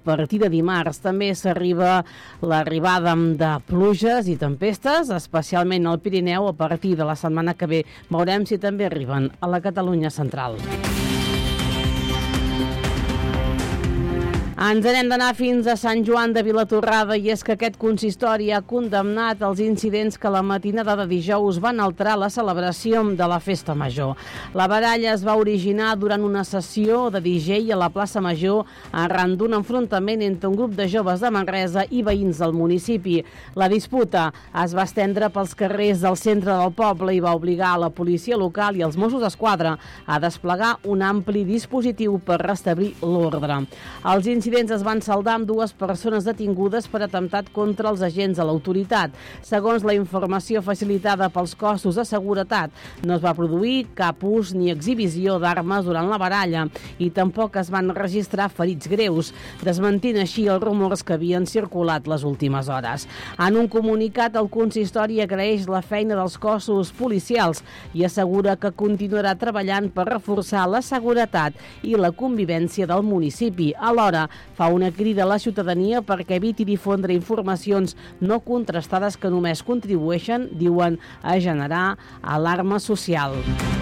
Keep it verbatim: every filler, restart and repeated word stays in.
partir de dimarts. També s'arriba l'arribada de pluges i tempestes, especialment al Pirineu. A partir de la setmana que ve veurem si també arriben a la Catalunya central. Ens n'hem d'anar fins a Sant Joan de Vilatorrada i és que aquest consistori ha condemnat els incidents que la matinada de dijous van alterar la celebració de la Festa Major. La baralla es va originar durant una sessió de D J a la plaça Major arran d'un enfrontament entre un grup de joves de Manresa i veïns del municipi. La disputa es va estendre pels carrers del centre del poble i va obligar a la policia local i els Mossos d'Esquadra a desplegar un ampli dispositiu per restablir l'ordre. Els incidents es van saldar amb dues persones detingudes per atemptat contra els agents de l'autoritat. Segons la informació facilitada pels cossos de seguretat, no es va produir cap ús ni exhibició d'armes durant la baralla i tampoc es van registrar ferits greus, desmentint així els rumors que havien circulat les últimes hores. En un comunicat, el consistori agraeix la feina dels cossos policials i assegura que continuarà treballant per reforçar la seguretat i la convivència del municipi. Alhora, fa una crida a la ciutadania perquè eviti difondre informacions no contrastades que només contribueixen, diuen, a generar alarma social.